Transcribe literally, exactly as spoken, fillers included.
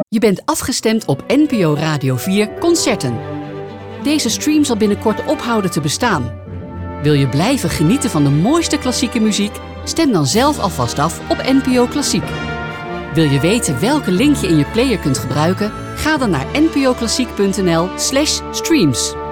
Je bent afgestemd op N P O Radio vier Concerten. Deze stream zal binnenkort ophouden te bestaan. Wil je blijven genieten van de mooiste klassieke muziek? Stem dan zelf alvast af op N P O Klassiek. Wil je weten welke link je in je player kunt gebruiken? Ga dan naar npoklassiek punt n l slash streams.